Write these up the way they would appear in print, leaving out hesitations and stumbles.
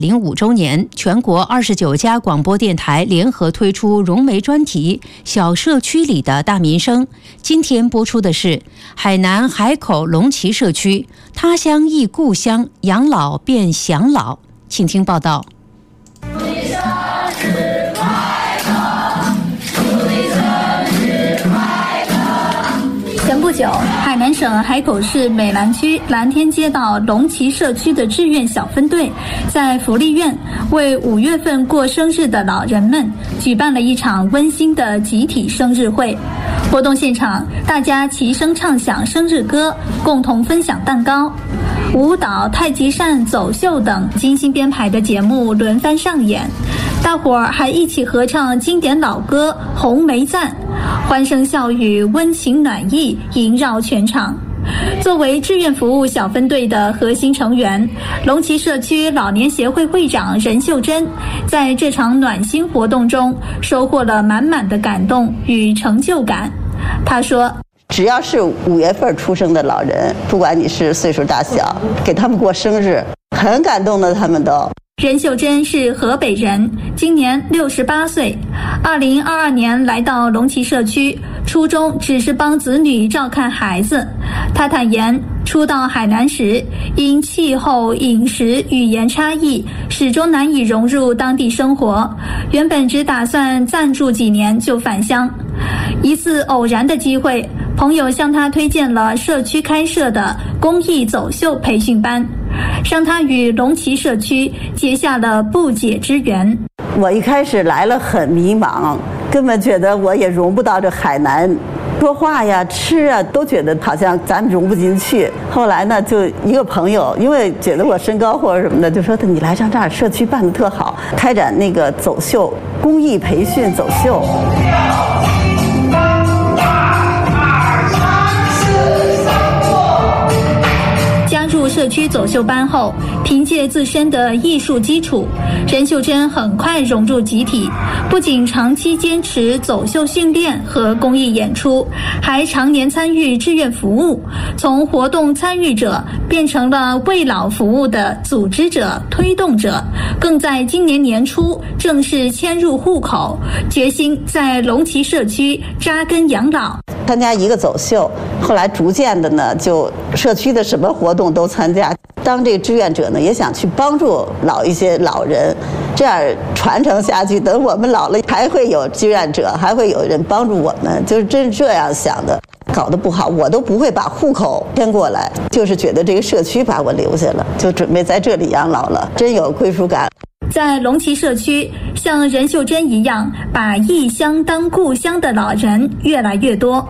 05周年，全国29家广播电台联合推出融媒专题《小社区里的大民生》。今天播出的是海南海口龙旗社区，他乡忆故乡，养老变享老。请听报道。 前不久，海南省海口市美兰区蓝天街道龙旗社区的志愿小分队在福利院为5月份过生日的老人们举办了一场温馨的集体生日会。活动现场，大家齐声唱响生日歌，共同分享蛋糕。舞蹈、太极扇、走秀等精心编排的节目轮番上演，大伙儿还一起合唱经典老歌《红梅赞》，欢声笑语，温情暖意萦绕全场。作为志愿服务小分队的核心成员，龙旗社区老年协会会长任秀珍在这场暖心活动中收获了满满的感动与成就感。他说， 只要是5月份出生的老人，不管你是岁数大小，给他们过生日，很感动的，他们都。 任秀珍是河北人，今年68岁。2022年来到龙旗社区，初衷只是帮子女照看孩子。他坦言，初到海南时，因气候、饮食、语言差异，始终难以融入当地生活。原本只打算暂住几年就返乡。一次偶然的机会，朋友向他推荐了社区开设的公益走秀培训班，让他与龙旗社区结下了不解之缘。 我一开始来了很迷茫，根本觉得我也融不到这海南，说话呀、吃啊，都觉得好像咱们融不进去。后来呢，就一个朋友，因为觉得我身高或者什么的，就说你来上这儿，社区办得特好，开展那个走秀公益培训走秀。 入社区走秀班后，凭借自身的艺术基础，任秀珍很快融入集体，不仅长期坚持走秀训练和公益演出，还常年参与志愿服务，从活动参与者变成了为老服务的组织者、推动者，更在今年年初正式迁入户口，决心在龙旗社区扎根养老。 参加一个走秀，后来逐渐的呢，就社区的什么活动都参加。当这个志愿者呢，也想去帮助一些老人，这样传承下去。等我们老了，还会有志愿者，还会有人帮助我们，就是真是这样想的。搞得不好，我都不会把户口迁过来，就是觉得这个社区把我留下了，就准备在这里养老了，真有归属感。 在龙旗社区，像任秀珍一样把异乡当故乡的老人越来越多。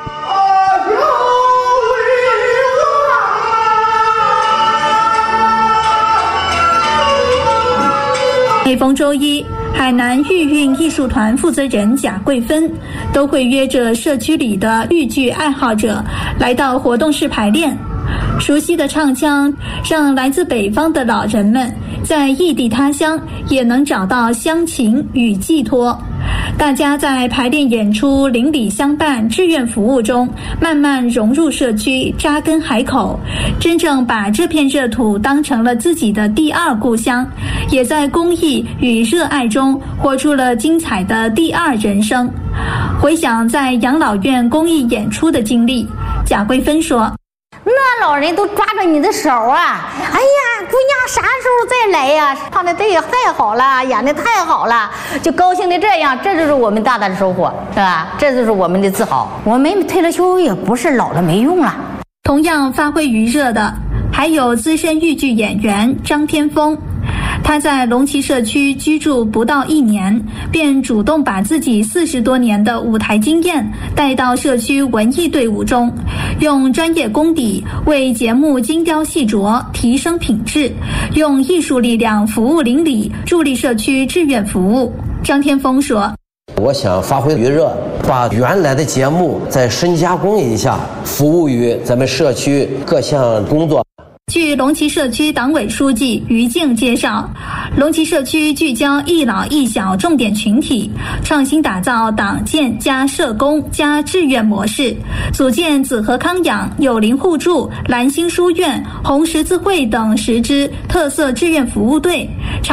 每逢周一，海南豫韵艺术团负责人贾桂芬都会约着社区里的豫剧爱好者来到活动室排练。熟悉的唱腔让来自北方的老人们在异地他乡也能找到乡情与寄托。大家在排练演出、邻里相伴、志愿服务中慢慢融入社区，扎根海口，真正把这片热土当成了自己的第二故乡，也在公益与热爱中活出了精彩的第二人生。回想在养老院公益演出的经历，贾桂芬说， 那老人都抓着你的手啊！哎呀，姑娘啥时候再来呀？唱的对太好了，演的太好了，就高兴的这样，这就是我们大大的收获，是吧？这就是我们的自豪。我们退了休也不是老了没用了。 同样发挥余热的还有资深豫剧演员张天峰。他在龙旗社区居住不到1年，便主动把自己40多年的舞台经验带到社区文艺队伍中，用专业功底为节目精雕细琢，提升品质，用艺术力量服务邻里，助力社区志愿服务。张天峰说， 我想发挥余热，把原来的节目再深加工一下，服务于咱们社区各项工作。 据龙旗社区党委书记于静介绍，龙旗社区聚焦一老一小重点群体，创新打造党建加社工加志愿模式，组建紫河康养、友邻互助、蓝星书院、红十字会等10支特色志愿服务队。